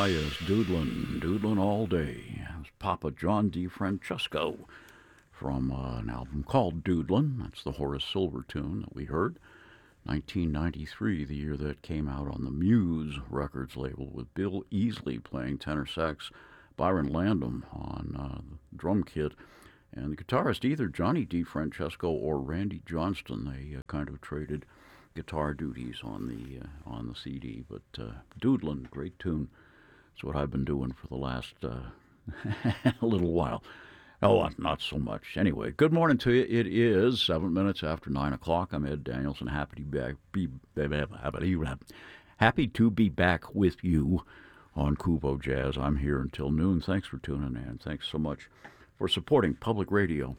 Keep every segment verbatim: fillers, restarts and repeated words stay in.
I is doodlin', doodlin' all day. It's Papa John DeFrancesco from uh, an album called Doodlin'. That's the Horace Silver tune that we heard. nineteen ninety-three, the year that came out on the Muse Records label, with Bill Easley playing tenor sax, Byron Landon on uh, the drum kit, and the guitarist either Johnny DeFrancesco or Randy Johnston. They uh, kind of traded guitar duties on the uh, on the C D. But uh, Doodlin', great tune. It's what I've been doing for the last uh, little while. Oh, not so much. Anyway, good morning to you. It is seven minutes after nine o'clock. I'm Ed Danielson. Happy to be back. Be, happy to be back with you on Kubo Jazz. I'm here until noon. Thanks for tuning in. Thanks so much for supporting public radio.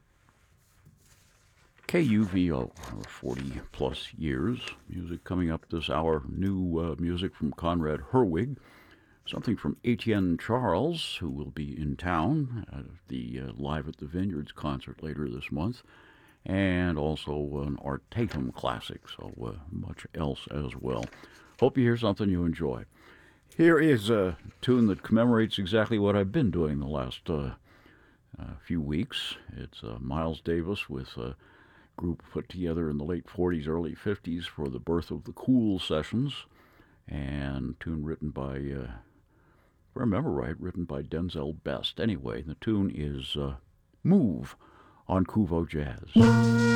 K U V O, for forty plus years. Music coming up this hour. New uh, music from Conrad Herwig. Something from Etienne Charles, who will be in town at the uh, Live at the Vineyards concert later this month, and also an Art Tatum classic, so uh, much else as well. Hope you hear something you enjoy. Here is a tune that commemorates exactly what I've been doing the last uh, uh, few weeks. It's uh, Miles Davis with a group put together in the late forties, early fifties for the Birth of the Cool sessions, and a tune written by... Uh, If I remember right, written by Denzel Best. Anyway, the tune is uh, Move on Kuvo Jazz.